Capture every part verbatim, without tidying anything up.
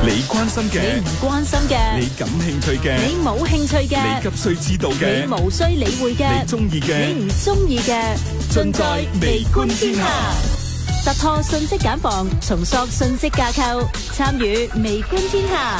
你關心嘅， 你唔關心嘅， 你感興趣嘅， 你冇興趣嘅， 你急需知道嘅， 你無需理會嘅， 你中意嘅， 你唔中意嘅，盡在微觀天下。突破信息繭房，重塑信息架構，參與微觀天下。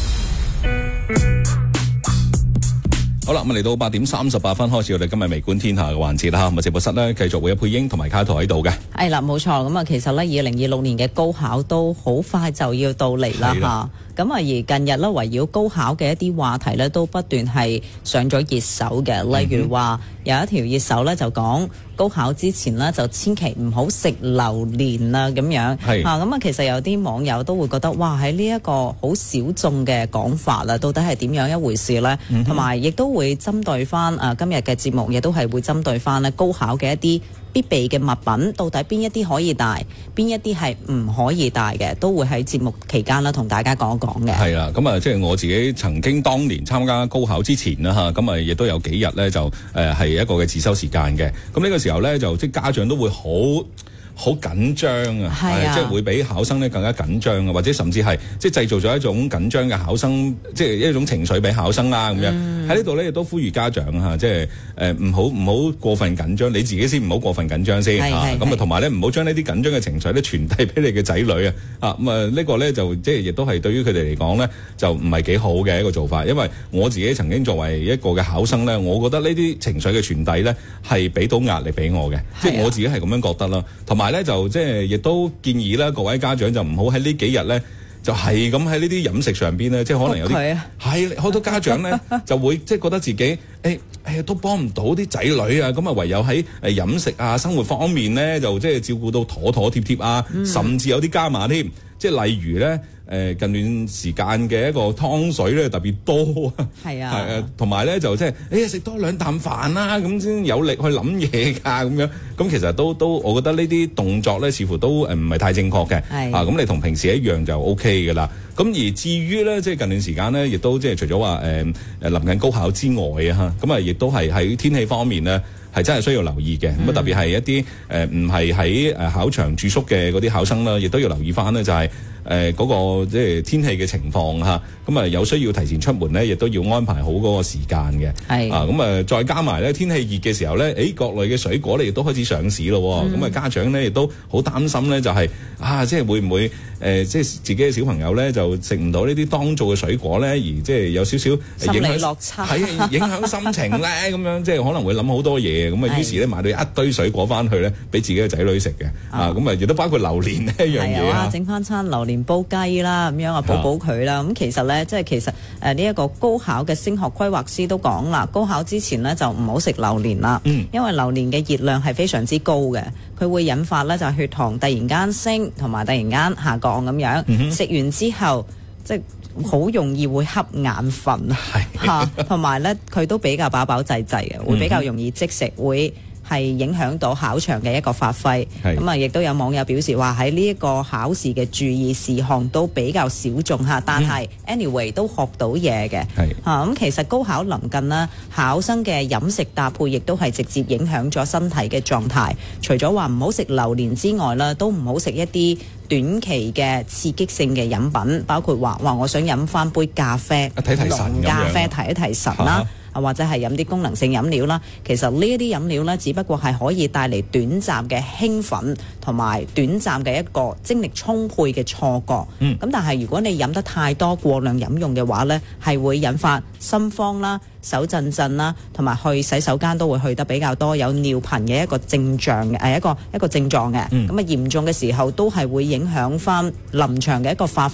好啦，咁嚟到八點三十八分開始，我哋今日微觀天下嘅環節啦。咁啊，直播室呢繼續會有佩英同埋卡圖喺度嘅。 係啦，冇錯。咁啊，其實呢，二零二六年嘅高考都好快就要到嚟啦吓。咁啊，而近日咧，圍繞高考嘅一啲話題咧，都不斷係上咗熱搜嘅。例如話有一條熱搜咧，就講高考之前咧，就千祈唔好食榴蓮啦咁樣。係啊，咁啊，其實有啲網友都會覺得，哇！喺呢一個好小眾嘅講法啦，到底係點樣一回事咧？同埋亦都會針對翻啊今日嘅節目，亦都係會針對翻咧高考嘅一啲必備嘅物品，到底邊一啲可以帶，邊一啲係唔可以帶嘅，都會喺節目期間啦，同大家講一講嘅。 係啦，咁啊，即係我自己曾經當年參加高考之前啦嚇，咁啊亦都有幾日咧就誒係、呃、一個嘅自修時間嘅。咁呢個時候咧就即係家長都會好好緊張啊，係即係會比考生咧更加緊張啊，或者甚至係即係製造咗一種緊張嘅考生，即係一種情緒俾考生啦咁樣。喺呢度咧亦都呼籲家長嚇，即係誒唔好唔好過分緊張，你自己先唔好過分緊張先嚇。咁啊同埋咧唔好將呢啲緊張嘅情緒咧傳遞俾你嘅仔女啊。啊咁啊呢個咧就即係亦都係對於佢哋嚟講咧就唔係幾好嘅一個做法，因為我自己曾經作為一個嘅考生咧，我覺得呢啲情緒嘅傳遞咧係俾到壓力俾我嘅，即係我自己係咁樣覺得啦。同埋咧就即係亦都建議啦，各位家長就唔好喺呢幾日咧就係咁喺呢啲飲食上邊咧，即係可能有啲係好多家長咧就會即係覺得自己誒誒、哎哎、都幫唔到啲仔女啊，咁啊唯有喺誒飲食啊生活方面咧就即係照顧到妥妥貼貼啊，嗯、甚至有啲加碼添，即係例如咧。誒近段時間嘅一個湯水咧特別多啊，係啊，係啊，同埋咧就即係誒食多兩啖飯啦，咁先有力去諗嘢㗎咁樣，咁其實都都我覺得呢啲動作咧似乎都誒唔係太正確嘅，係啊，咁你同平時一樣就 O K 㗎啦。咁而至於咧即係近段時間咧，亦都即係除咗話誒誒臨近高考之外啊嚇，咁啊亦都係喺天氣方面咧。係真係需要留意嘅，咁啊、嗯、特別係一啲誒唔係喺誒考場住宿嘅嗰啲考生啦，亦都要留意翻呢，就係誒嗰個即係天氣嘅情況嚇，咁啊有需要提前出門呢，亦都要安排好嗰個時間嘅。係啊，咁啊再加埋咧天氣熱嘅時候咧，誒各類嘅水果咧亦都開始上市咯，咁啊、嗯、家長咧亦都好擔心咧，就係、是、啊即係會唔會誒、呃、即係自己嘅小朋友咧就食唔到呢啲當造嘅水果咧，而即係有少少影響落差，係影響心情咧咁樣，即係可能會諗好多嘢。咁啊，於是咧買到一堆水果翻去咧，俾自己嘅仔女食嘅，啊，咁啊，亦都包括榴蓮呢一樣嘢啊， 整翻餐榴蓮煲雞啦，咁樣啊，補補佢啦。咁其實咧，即係其實誒呢一個高考嘅升學規劃師都講啦，高考之前咧就唔好食榴蓮啦，嗯、因為榴蓮嘅熱量係非常之高嘅，佢會引發咧就係血糖突然間升，同埋突然間下降咁樣。食、嗯、哼完之後，即係。好容易會瞌眼瞓嚇，同埋咧佢都比較飽飽滯滯嘅，會比較容易積食，會係影響到考場嘅一個發揮。咁啊，亦都有網友表示話喺呢一個考試嘅注意事項都比較小眾嚇，但係 anyway 都學到嘢嘅嚇。咁其實高考臨近啦，考生嘅飲食搭配亦都係直接影響咗身體嘅狀態。除咗話唔好食榴蓮之外啦，都唔好食一啲短期嘅刺激性嘅飲品，包括話話我想飲翻杯咖啡， 提提神咖啡提一提神啦。或者係飲啲功能性飲料啦，其實呢一啲飲料呢，只不過係可以帶嚟短暫嘅興奮同埋短暫嘅一個精力充沛嘅錯覺。咁、嗯、但係如果你飲得太多過量飲用嘅話呢，係會引發心慌啦、手震震啦，同埋去洗手間都會去得比較多，有尿頻嘅一個症狀嘅，誒一個一個症狀嘅。咁啊、嗯、嚴重嘅時候都係會影響翻臨場嘅一個發